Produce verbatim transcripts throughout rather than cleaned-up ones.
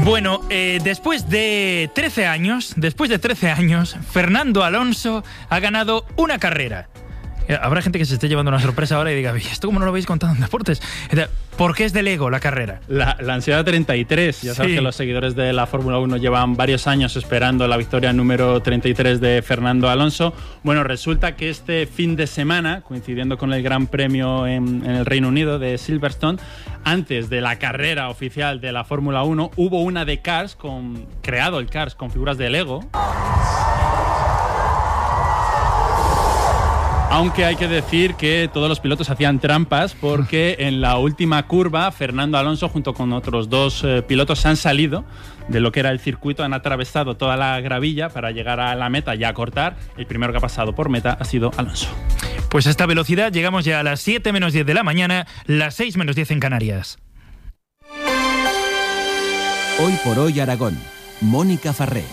Bueno, eh, después de trece años, después de trece años, Fernando Alonso ha ganado una carrera. Habrá gente que se esté llevando una sorpresa ahora y diga, ¿esto cómo no lo habéis contado en deportes? ¿Por qué es de Lego la carrera? La, la ansiada treinta y tres. Ya sabes sí. que los seguidores de la Fórmula uno llevan varios años esperando la victoria número treinta y tres de Fernando Alonso. Bueno, resulta que este fin de semana, coincidiendo con el Gran Premio en, en el Reino Unido de Silverstone, antes de la carrera oficial de la Fórmula uno, hubo una de Cars, con, creado el Cars con figuras de Lego. Aunque hay que decir que todos los pilotos hacían trampas porque en la última curva Fernando Alonso junto con otros dos eh, pilotos se han salido de lo que era el circuito, han atravesado toda la gravilla para llegar a la meta y a cortar. El primero que ha pasado por meta ha sido Alonso. Pues a esta velocidad llegamos ya a las siete menos diez de la mañana, las seis menos diez en Canarias. Hoy por hoy Aragón. Mónica Farré.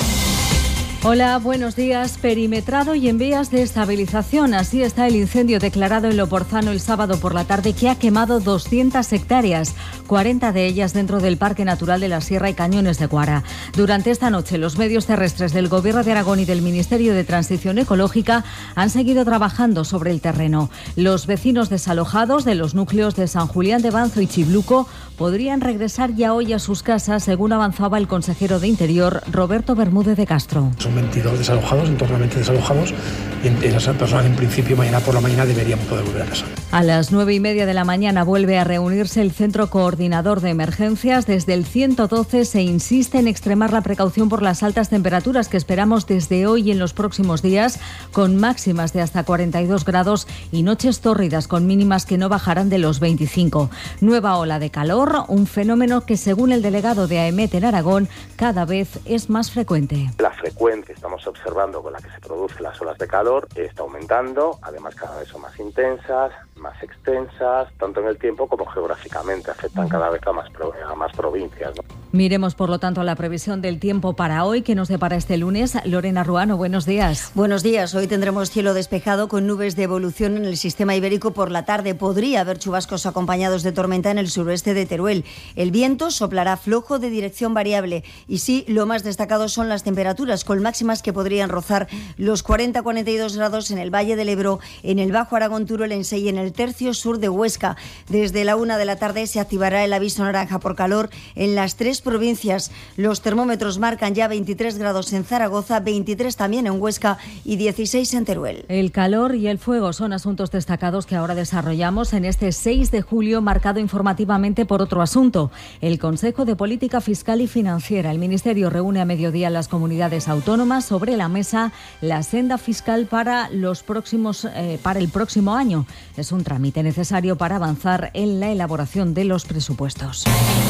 Hola, buenos días. Perimetrado y en vías de estabilización. Así está el incendio declarado en Loporzano el sábado por la tarde, que ha quemado doscientas hectáreas, cuarenta de ellas dentro del Parque Natural de la Sierra y Cañones de Guara. Durante esta noche, los medios terrestres del Gobierno de Aragón y del Ministerio de Transición Ecológica han seguido trabajando sobre el terreno. Los vecinos desalojados de los núcleos de San Julián de Banzo y Chibluco podrían regresar ya hoy a sus casas, según avanzaba el consejero de Interior, Roberto Bermúdez de Castro. Son veintidós desalojados, en torno a veinte desalojados, y esas personas en principio mañana por la mañana deberían poder volver a casa. A las nueve y media de la mañana vuelve a reunirse el Centro Coordinador de Emergencias. Desde el ciento doce se insiste en extremar la precaución por las altas temperaturas que esperamos desde hoy y en los próximos días, con máximas de hasta cuarenta y dos grados y noches tórridas con mínimas que no bajarán de los veinticinco. Nueva ola de calor, un fenómeno que según el delegado de AEMET en Aragón cada vez es más frecuente. La frecuencia que estamos observando con la que se producen las olas de calor está aumentando, además cada vez son más intensas, más extensas, tanto en el tiempo como geográficamente, afectan cada vez a más, a más provincias, ¿no? Miremos, por lo tanto, la previsión del tiempo para hoy, que nos depara este lunes. Lorena Ruano, buenos días. Buenos días. Hoy tendremos cielo despejado con nubes de evolución en el sistema ibérico por la tarde. Podría haber chubascos acompañados de tormenta en el suroeste de Teruel. El viento soplará flojo de dirección variable. Y sí, lo más destacado son las temperaturas, con máximas que podrían rozar los cuarenta a cuarenta y dos grados en el Valle del Ebro, en el Bajo Aragón, Turolense y en el tercio sur de Huesca. Desde la una de la tarde se activará el aviso naranja por calor en las tres provincias. Los termómetros marcan ya veintitrés grados en Zaragoza, veintitrés también en Huesca y dieciséis en Teruel. El calor y el fuego son asuntos destacados que ahora desarrollamos en este seis de julio, marcado informativamente por otro asunto. El Consejo de Política Fiscal y Financiera. El Ministerio reúne a mediodía las comunidades autónomas. Sobre la mesa la senda fiscal para los próximos eh, para el próximo año. Es un trámite necesario para avanzar en la elaboración de los presupuestos.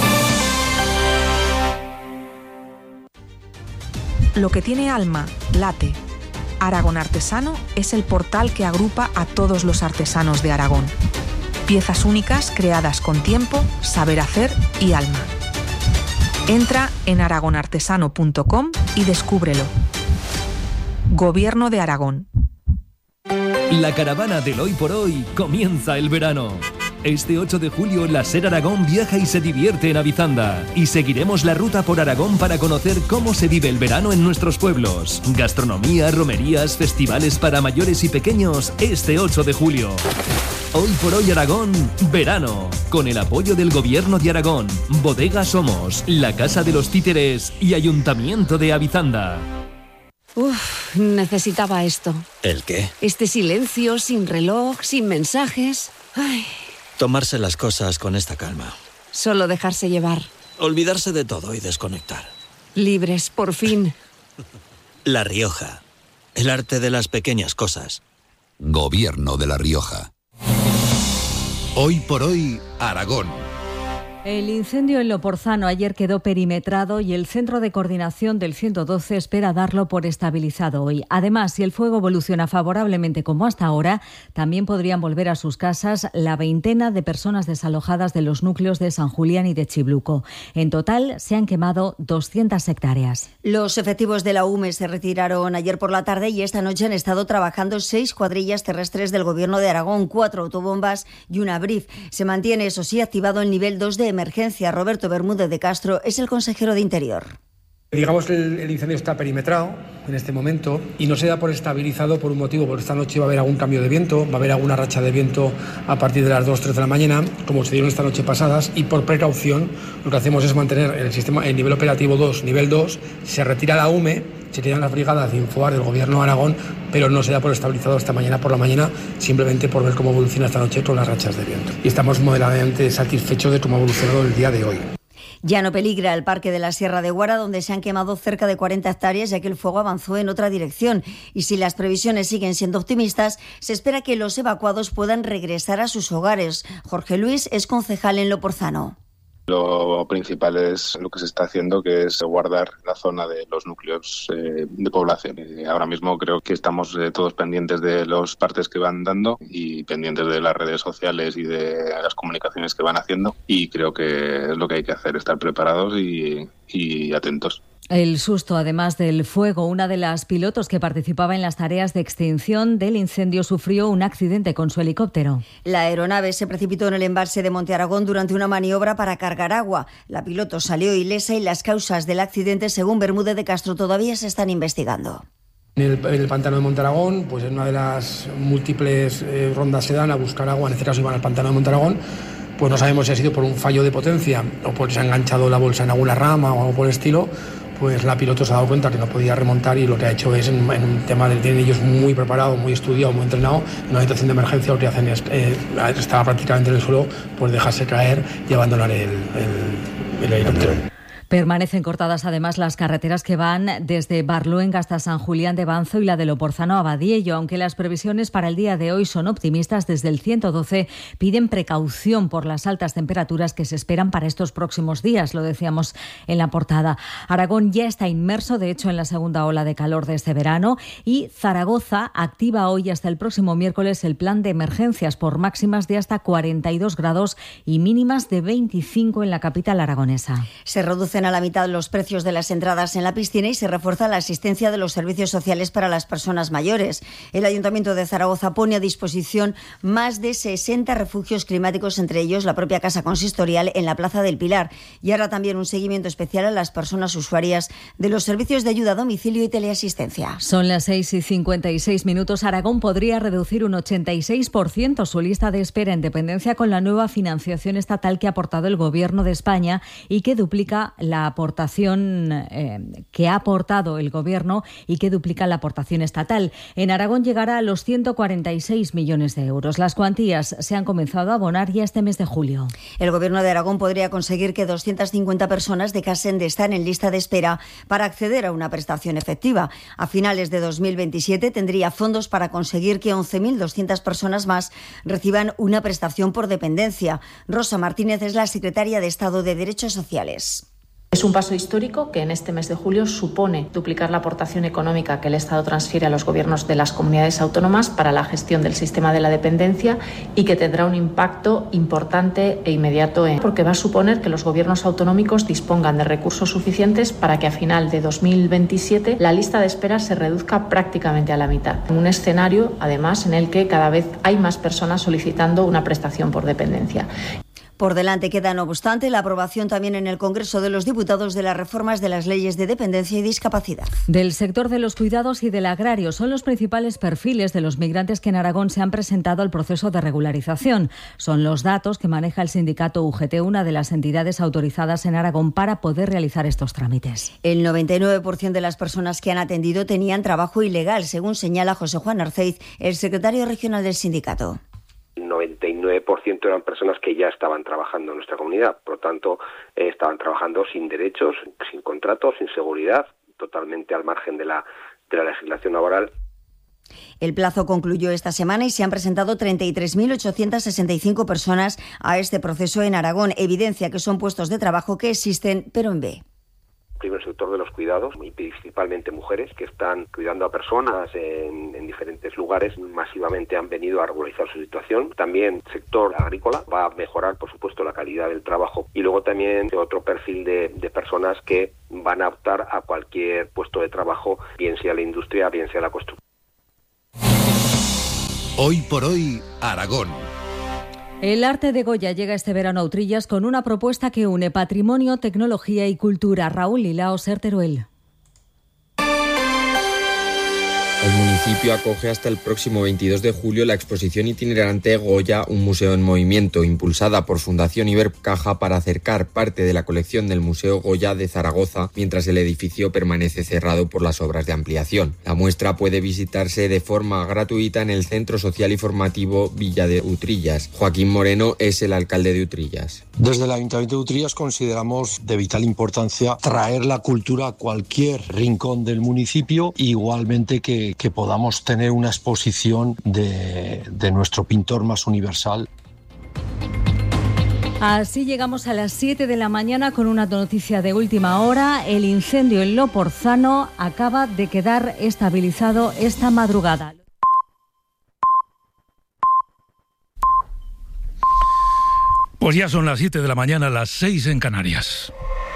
Lo que tiene alma, late. Aragón Artesano es el portal que agrupa a todos los artesanos de Aragón. Piezas únicas creadas con tiempo, saber hacer y alma. Entra en aragon artesano punto com y descúbrelo. Gobierno de Aragón. La caravana del Hoy por Hoy comienza el verano. Este ocho de julio, la SER Aragón viaja y se divierte en Avizanda. Y seguiremos la ruta por Aragón para conocer cómo se vive el verano en nuestros pueblos. Gastronomía, romerías, festivales para mayores y pequeños este ocho de julio. Hoy por Hoy Aragón, verano. Con el apoyo del Gobierno de Aragón, Bodega Somos, la Casa de los Títeres y Ayuntamiento de Avizanda. Uf, necesitaba esto. ¿El qué? Este silencio, sin reloj, sin mensajes. Ay. Tomarse las cosas con esta calma. Solo dejarse llevar. Olvidarse de todo y desconectar. Libres, por fin. La Rioja. El arte de las pequeñas cosas. Gobierno de La Rioja. Hoy por hoy, Aragón. El incendio en Loporzano ayer quedó perimetrado y el Centro de Coordinación del ciento doce espera darlo por estabilizado hoy. Además, si el fuego evoluciona favorablemente como hasta ahora, también podrían volver a sus casas la veintena de personas desalojadas de los núcleos de San Julián y de Chibluco. En total, se han quemado doscientas hectáreas. Los efectivos de la U M E se retiraron ayer por la tarde y esta noche han estado trabajando seis cuadrillas terrestres del Gobierno de Aragón, cuatro autobombas y una B R I F. Se mantiene, eso sí, activado el nivel dos de emergencia emergencia, Roberto Bermúdez de Castro, es el consejero de Interior. Digamos, el, el incendio está perimetrado en este momento y no se da por estabilizado por un motivo, porque esta noche va a haber algún cambio de viento, va a haber alguna racha de viento a partir de las dos, tres de la mañana, como se dieron esta noche pasadas, y por precaución lo que hacemos es mantener el sistema, el nivel operativo dos, nivel dos, se retira la U M E, se tiran las brigadas de Infoar del Gobierno de Aragón, pero no se da por estabilizado esta mañana por la mañana, simplemente por ver cómo evoluciona esta noche con las rachas de viento. Y estamos moderadamente satisfechos de cómo ha evolucionado el día de hoy. Ya no peligra el Parque de la Sierra de Guara, donde se han quemado cerca de cuarenta hectáreas, ya que el fuego avanzó en otra dirección. Y si las previsiones siguen siendo optimistas, se espera que los evacuados puedan regresar a sus hogares. Jorge Luis es concejal en Loporzano. Lo principal es lo que se está haciendo, que es guardar la zona de los núcleos eh, de población. Eh, ahora mismo creo que estamos eh, todos pendientes de los partes que van dando y pendientes de las redes sociales y de las comunicaciones que van haciendo. Y creo que es lo que hay que hacer, estar preparados y, y atentos. El susto, además del fuego, una de las pilotos que participaba en las tareas de extinción del incendio sufrió un accidente con su helicóptero. La aeronave se precipitó en el embalse de Monte Aragón durante una maniobra para cargar agua. La piloto salió ilesa y las causas del accidente, según Bermúdez de Castro, todavía se están investigando. En el, en el pantano de Monte Aragón, pues en una de las múltiples eh, rondas se dan a buscar agua, en este caso iban al pantano de Monte Aragón, pues no sabemos si ha sido por un fallo de potencia o porque se ha enganchado la bolsa en alguna rama o algo por el estilo. Pues la piloto se ha dado cuenta que no podía remontar y lo que ha hecho es, en, en un tema del tienen ellos muy preparado, muy estudiado, muy entrenado, en una situación de emergencia lo que hacen es, eh, estaba prácticamente en el suelo, pues dejarse caer y abandonar el, el, el helicóptero. Permanecen cortadas además las carreteras que van desde Barluenga hasta San Julián de Banzo y la de Loporzano a Badiello. Aunque las previsiones para el día de hoy son optimistas, desde el ciento doce piden precaución por las altas temperaturas que se esperan para estos próximos días, lo decíamos en la portada. Aragón ya está inmerso, de hecho, en la segunda ola de calor de este verano, y Zaragoza activa hoy hasta el próximo miércoles el plan de emergencias por máximas de hasta cuarenta y dos grados y mínimas de veinticinco en la capital aragonesa. Se reduce a la mitad los precios de las entradas en la piscina y se refuerza la asistencia de los servicios sociales para las personas mayores. El Ayuntamiento de Zaragoza pone a disposición más de sesenta refugios climáticos, entre ellos la propia Casa Consistorial en la Plaza del Pilar. Y ahora también un seguimiento especial a las personas usuarias de los servicios de ayuda a domicilio y teleasistencia. Son las seis y cincuenta y seis minutos. Aragón podría reducir un ochenta y seis por ciento su lista de espera en dependencia con la nueva financiación estatal que ha aportado el Gobierno de España y que duplica la aportación eh, que ha aportado el Gobierno y que duplica la aportación estatal. En Aragón llegará a los ciento cuarenta y seis millones de euros. Las cuantías se han comenzado a abonar ya este mes de julio. El Gobierno de Aragón podría conseguir que doscientas cincuenta personas dejasen de estar en lista de espera para acceder a una prestación efectiva. A finales de dos mil veintisiete tendría fondos para conseguir que once mil doscientas personas más reciban una prestación por dependencia. Rosa Martínez es la secretaria de Estado de Derechos Sociales. Es un paso histórico que en este mes de julio supone duplicar la aportación económica que el Estado transfiere a los gobiernos de las comunidades autónomas para la gestión del sistema de la dependencia y que tendrá un impacto importante e inmediato en, porque va a suponer que los gobiernos autonómicos dispongan de recursos suficientes para que a final de dos mil veintisiete la lista de espera se reduzca prácticamente a la mitad. Un escenario, además, en el que cada vez hay más personas solicitando una prestación por dependencia. Por delante queda, no obstante, la aprobación también en el Congreso de los Diputados de las reformas de las leyes de dependencia y discapacidad. Del sector de los cuidados y del agrario son los principales perfiles de los migrantes que en Aragón se han presentado al proceso de regularización. Son los datos que maneja el sindicato U G T, una de las entidades autorizadas en Aragón para poder realizar estos trámites. El noventa y nueve por ciento de las personas que han atendido tenían trabajo ilegal, según señala José Juan Arceiz, el secretario regional del sindicato. El noventa y nueve por ciento eran personas que ya estaban trabajando en nuestra comunidad, por lo tanto eh, estaban trabajando sin derechos, sin contratos, sin seguridad, totalmente al margen de la, de la legislación laboral. El plazo concluyó esta semana y se han presentado treinta y tres mil ochocientas sesenta y cinco personas a este proceso en Aragón, evidencia que son puestos de trabajo que existen, pero en B. Primero, el sector de los cuidados, y principalmente mujeres que están cuidando a personas en, en diferentes lugares, masivamente han venido a regularizar su situación. También el sector agrícola va a mejorar, por supuesto, la calidad del trabajo. Y luego también otro perfil de, de personas que van a optar a cualquier puesto de trabajo, bien sea la industria, bien sea la construcción. Hoy por hoy, Aragón. El arte de Goya llega este verano a Utrillas con una propuesta que une patrimonio, tecnología y cultura. Raúl Lilao, Ser Teruel. El municipio acoge hasta el próximo veintidós de julio la exposición itinerante Goya, un museo en movimiento, impulsada por Fundación Ibercaja para acercar parte de la colección del Museo Goya de Zaragoza, mientras el edificio permanece cerrado por las obras de ampliación. La muestra puede visitarse de forma gratuita en el Centro Social y Formativo Villa de Utrillas. Joaquín Moreno es el alcalde de Utrillas. Desde el Ayuntamiento de Utrillas consideramos de vital importancia traer la cultura a cualquier rincón del municipio, igualmente que que podamos tener una exposición de, de nuestro pintor más universal. Así llegamos a las siete de la mañana con una noticia de última hora. El incendio en Loporzano acaba de quedar estabilizado esta madrugada. Pues ya son las siete de la mañana, las seis en Canarias.